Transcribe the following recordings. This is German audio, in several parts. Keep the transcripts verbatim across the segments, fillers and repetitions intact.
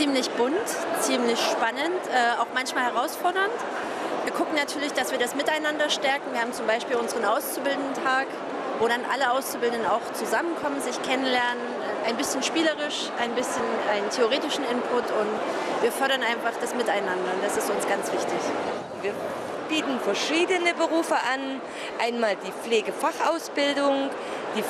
ziemlich bunt, ziemlich spannend, äh, auch manchmal herausfordernd. Wir gucken natürlich, dass wir das Miteinander stärken. Wir haben zum Beispiel unseren Auszubildendentag, wo dann alle Auszubildenden auch zusammenkommen, sich kennenlernen, ein bisschen spielerisch, ein bisschen einen theoretischen Input und wir fördern einfach das Miteinander und das ist uns ganz wichtig. Wir bieten verschiedene Berufe an, einmal die Pflegefachausbildung, die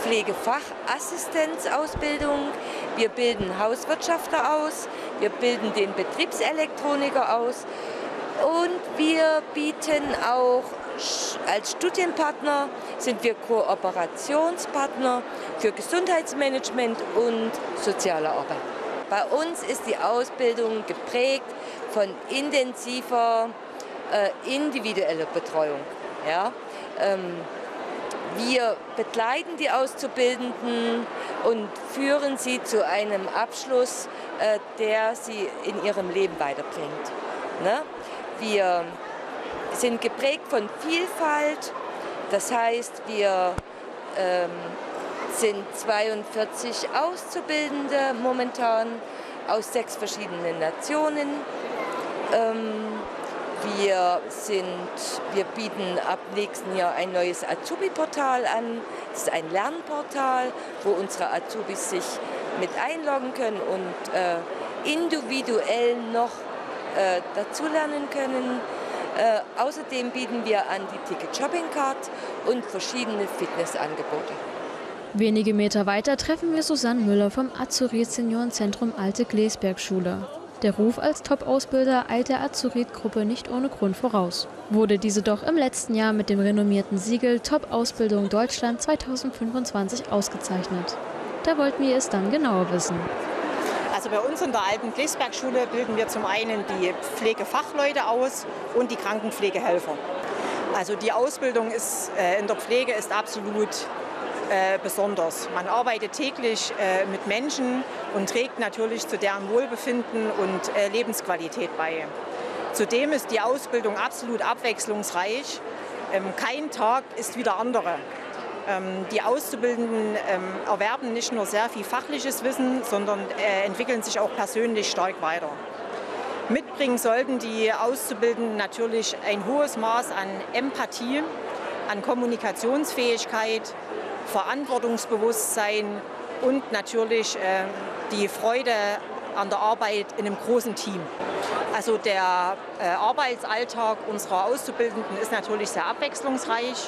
Pflegefachassistenzausbildung, wir bilden Hauswirtschafter aus, wir bilden den Betriebselektroniker aus und wir bieten auch als Studienpartner sind wir Kooperationspartner für Gesundheitsmanagement und soziale Arbeit. Bei uns ist die Ausbildung geprägt von intensiver äh, individueller Betreuung. Ja? Ähm, wir begleiten die Auszubildenden und führen sie zu einem Abschluss, äh, der sie in ihrem Leben weiterbringt. Ne? Wir sind geprägt von Vielfalt, das heißt, wir ähm, sind zweiundvierzig Auszubildende momentan aus sechs verschiedenen Nationen. Ähm, wir, sind, wir bieten ab nächsten Jahr ein neues Azubi-Portal an. Das ist ein Lernportal, wo unsere Azubis sich mit einloggen können und äh, individuell noch äh, dazulernen können. Äh, außerdem bieten wir an die Ticket-Shopping-Card und verschiedene Fitnessangebote. Wenige Meter weiter treffen wir Susanne Müller vom Azurit-Seniorenzentrum Alte Glesberg-Schule. Der Ruf als Top-Ausbilder eilt der Azurit-Gruppe nicht ohne Grund voraus. Wurde diese doch im letzten Jahr mit dem renommierten Siegel Top-Ausbildung Deutschland zweitausendfünfundzwanzig ausgezeichnet. Da wollten wir es dann genauer wissen. Also bei uns in der Alten Glesberg-Schule bilden wir zum einen die Pflegefachleute aus und die Krankenpflegehelfer. Also die Ausbildung ist, äh, in der Pflege ist absolut äh, besonders. Man arbeitet täglich äh, mit Menschen und trägt natürlich zu deren Wohlbefinden und äh, Lebensqualität bei. Zudem ist die Ausbildung absolut abwechslungsreich. Ähm, kein Tag ist wie der andere. Die Auszubildenden erwerben nicht nur sehr viel fachliches Wissen, sondern entwickeln sich auch persönlich stark weiter. Mitbringen sollten die Auszubildenden natürlich ein hohes Maß an Empathie, an Kommunikationsfähigkeit, Verantwortungsbewusstsein und natürlich die Freude an der Arbeit in einem großen Team. Also der Arbeitsalltag unserer Auszubildenden ist natürlich sehr abwechslungsreich.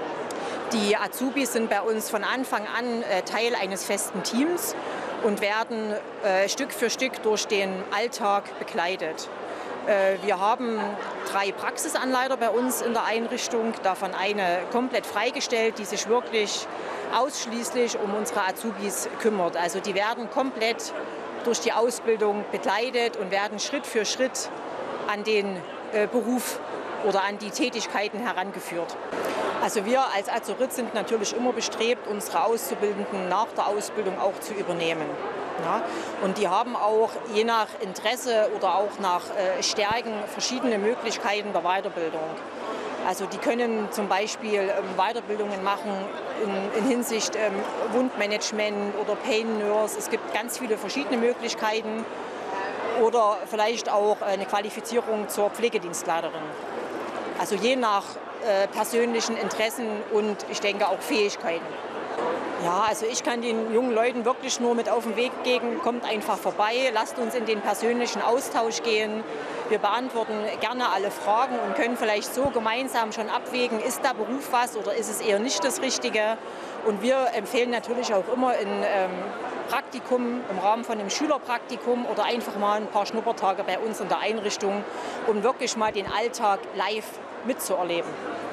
Die Azubis sind bei uns von Anfang an äh, Teil eines festen Teams und werden äh, Stück für Stück durch den Alltag begleitet. Äh, wir haben drei Praxisanleiter bei uns in der Einrichtung, davon eine komplett freigestellt, die sich wirklich ausschließlich um unsere Azubis kümmert. Also die werden komplett durch die Ausbildung begleitet und werden Schritt für Schritt an den äh, Beruf oder an die Tätigkeiten herangeführt. Also wir als Azurit sind natürlich immer bestrebt, unsere Auszubildenden nach der Ausbildung auch zu übernehmen. Ja, und die haben auch je nach Interesse oder auch nach äh, Stärken verschiedene Möglichkeiten der Weiterbildung. Also die können zum Beispiel ähm, Weiterbildungen machen in, in Hinsicht ähm, Wundmanagement oder Pain Nurse. Es gibt ganz viele verschiedene Möglichkeiten oder vielleicht auch eine Qualifizierung zur Pflegedienstleiterin. Also je nach äh, persönlichen Interessen und ich denke auch Fähigkeiten. Ja, also ich kann den jungen Leuten wirklich nur mit auf den Weg geben, kommt einfach vorbei, lasst uns in den persönlichen Austausch gehen. Wir beantworten gerne alle Fragen und können vielleicht so gemeinsam schon abwägen, ist der Beruf was oder ist es eher nicht das Richtige. Und wir empfehlen natürlich auch immer ein ähm, Praktikum im Rahmen von einem Schülerpraktikum oder einfach mal ein paar Schnuppertage bei uns in der Einrichtung, um wirklich mal den Alltag live mitzuerleben.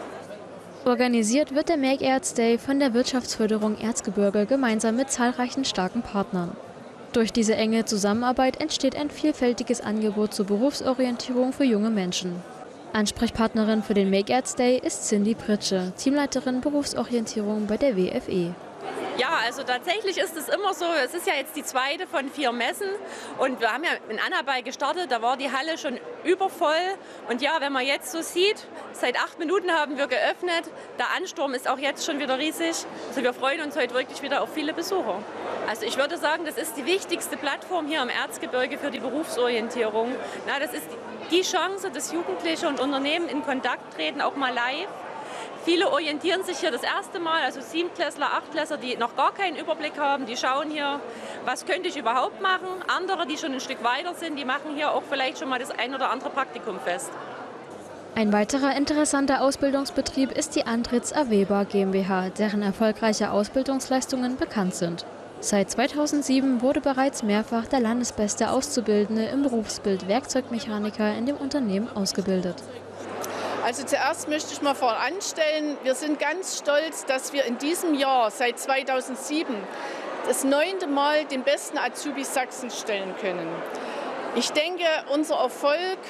Organisiert wird der Make Erz Day von der Wirtschaftsförderung Erzgebirge gemeinsam mit zahlreichen starken Partnern. Durch diese enge Zusammenarbeit entsteht ein vielfältiges Angebot zur Berufsorientierung für junge Menschen. Ansprechpartnerin für den Make Erz Day ist Cindy Pritsche, Teamleiterin Berufsorientierung bei der W F E. Ja, also tatsächlich ist es immer so, es ist ja jetzt die zweite von vier Messen und wir haben ja in Annabei gestartet, da war die Halle schon übervoll und ja, wenn man jetzt so sieht, seit acht Minuten haben wir geöffnet, der Ansturm ist auch jetzt schon wieder riesig, also wir freuen uns heute wirklich wieder auf viele Besucher. Also ich würde sagen, das ist die wichtigste Plattform hier im Erzgebirge für die Berufsorientierung. Na, das ist die Chance, dass Jugendliche und Unternehmen in Kontakt treten, auch mal live. Viele orientieren sich hier das erste Mal, also Siebtklässler, Achtklässler, die noch gar keinen Überblick haben, die schauen hier, was könnte ich überhaupt machen. Andere, die schon ein Stück weiter sind, die machen hier auch vielleicht schon mal das ein oder andere Praktikum fest. Ein weiterer interessanter Ausbildungsbetrieb ist die Andritz Aveba GmbH, deren erfolgreiche Ausbildungsleistungen bekannt sind. Seit zweitausendsieben wurde bereits mehrfach der landesbeste Auszubildende im Berufsbild Werkzeugmechaniker in dem Unternehmen ausgebildet. Also zuerst möchte ich mal voranstellen, wir sind ganz stolz, dass wir in diesem Jahr seit zweitausendsieben das neunte Mal den besten Azubi Sachsens stellen können. Ich denke, unser Erfolg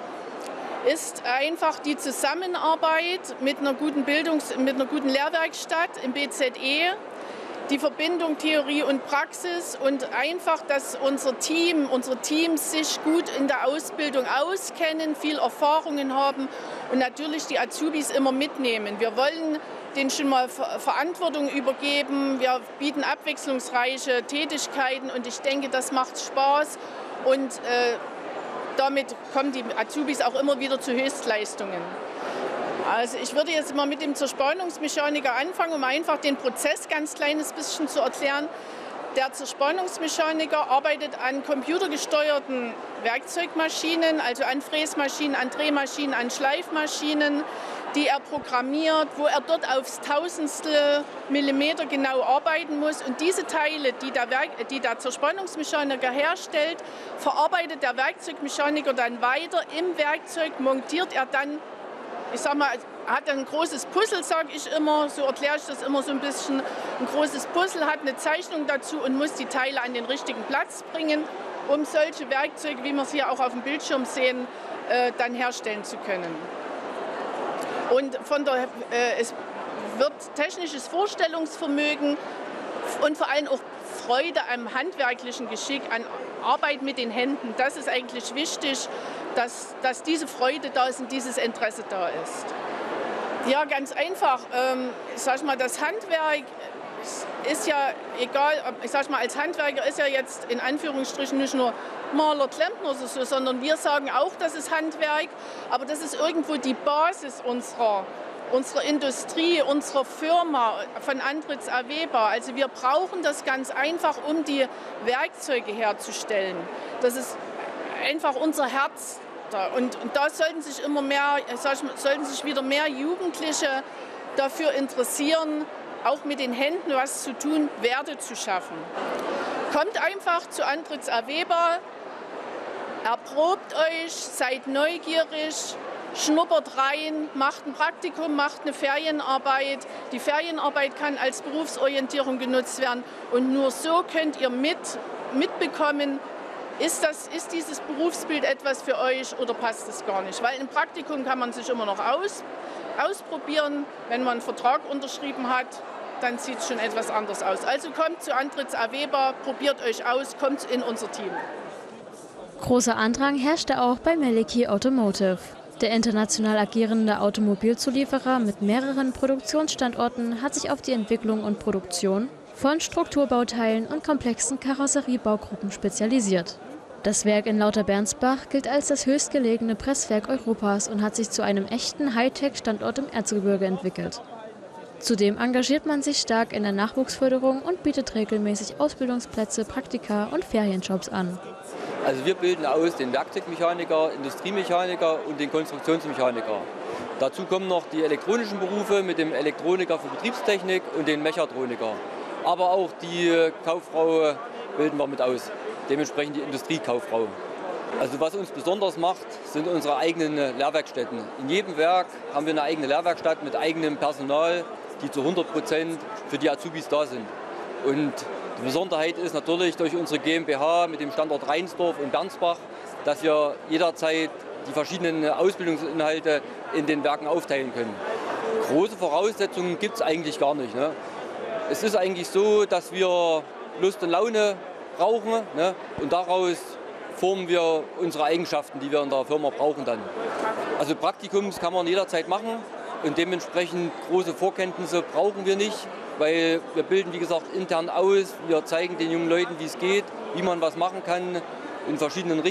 ist einfach die Zusammenarbeit mit einer guten Bildungs-, mit einer guten Lehrwerkstatt im B Z E, die Verbindung Theorie und Praxis und einfach, dass unser Team, unsere Teams sich gut in der Ausbildung auskennen, viel Erfahrungen haben und natürlich die Azubis immer mitnehmen. Wir wollen denen schon mal Verantwortung übergeben, wir bieten abwechslungsreiche Tätigkeiten und ich denke, das macht Spaß und äh, damit kommen die Azubis auch immer wieder zu Höchstleistungen. Also ich würde jetzt mal mit dem Zerspannungsmechaniker anfangen, um einfach den Prozess ganz kleines bisschen zu erklären. Der Zerspannungsmechaniker arbeitet an computergesteuerten Werkzeugmaschinen, also an Fräsmaschinen, an Drehmaschinen, an Schleifmaschinen, die er programmiert, wo er dort aufs Tausendstel Millimeter genau arbeiten muss. Und diese Teile, die der, Werk die der Zerspannungsmechaniker herstellt, verarbeitet der Werkzeugmechaniker dann weiter im Werkzeug, montiert er dann. Ich sag mal, hat ein großes Puzzle, sage ich immer, so erkläre ich das immer so ein bisschen. Ein großes Puzzle hat eine Zeichnung dazu und muss die Teile an den richtigen Platz bringen, um solche Werkzeuge, wie wir es hier auch auf dem Bildschirm sehen, äh, dann herstellen zu können. Und von der, äh, es wird technisches Vorstellungsvermögen und vor allem auch Freude am handwerklichen Geschick, an Arbeit mit den Händen, das ist eigentlich wichtig, dass, dass diese Freude da ist und dieses Interesse da ist. Ja, ganz einfach. Ähm, ich sag mal, das Handwerk ist ja egal, ich sag mal, als Handwerker ist ja jetzt in Anführungsstrichen nicht nur Maler, Klempner oder so, sondern wir sagen auch, das ist Handwerk, aber das ist irgendwo die Basis unserer, unserer Industrie, unserer Firma von Andritz Aveba. Also wir brauchen das ganz einfach, um die Werkzeuge herzustellen. Das ist einfach unser Herz. Und, und da sollten sich immer mehr, sag ich mal, sollten sich wieder mehr Jugendliche dafür interessieren, auch mit den Händen was zu tun, Werte zu schaffen. Kommt einfach zu Andritz Aveba, erprobt euch, seid neugierig, schnuppert rein, macht ein Praktikum, macht eine Ferienarbeit. Die Ferienarbeit kann als Berufsorientierung genutzt werden und nur so könnt ihr mit, mitbekommen, Ist, das, ist dieses Berufsbild etwas für euch oder passt es gar nicht? Weil im Praktikum kann man sich immer noch aus, ausprobieren. Wenn man einen Vertrag unterschrieben hat, dann sieht es schon etwas anders aus. Also kommt zu Andritz Aveba, probiert euch aus, kommt in unser Team. Großer Andrang herrschte auch bei Meleki Automotive. Der international agierende Automobilzulieferer mit mehreren Produktionsstandorten hat sich auf die Entwicklung und Produktion von Strukturbauteilen und komplexen Karosseriebaugruppen spezialisiert. Das Werk in Lauterbernsbach gilt als das höchstgelegene Presswerk Europas und hat sich zu einem echten Hightech-Standort im Erzgebirge entwickelt. Zudem engagiert man sich stark in der Nachwuchsförderung und bietet regelmäßig Ausbildungsplätze, Praktika und Ferienjobs an. Also wir bilden aus den Werkzeugmechaniker, Industriemechaniker und den Konstruktionsmechaniker. Dazu kommen noch die elektronischen Berufe mit dem Elektroniker für Betriebstechnik und den Mechatroniker. Aber auch die Kauffrau bilden wir mit aus, dementsprechend die Industriekauffrau. Also was uns besonders macht, sind unsere eigenen Lehrwerkstätten. In jedem Werk haben wir eine eigene Lehrwerkstatt mit eigenem Personal, die zu hundert Prozent für die Azubis da sind. Und die Besonderheit ist natürlich durch unsere GmbH mit dem Standort Reinsdorf und Bernsbach, dass wir jederzeit die verschiedenen Ausbildungsinhalte in den Werken aufteilen können. Große Voraussetzungen gibt es eigentlich gar nicht, ne? Es ist eigentlich so, dass wir Lust und Laune brauchen, ne? Und daraus formen wir unsere Eigenschaften, die wir in der Firma brauchen dann. Also Praktikums kann man jederzeit machen und dementsprechend große Vorkenntnisse brauchen wir nicht. weil wir bilden, wie gesagt, intern aus. Wir zeigen den jungen Leuten, wie es geht, wie man was machen kann in verschiedenen Richtungen.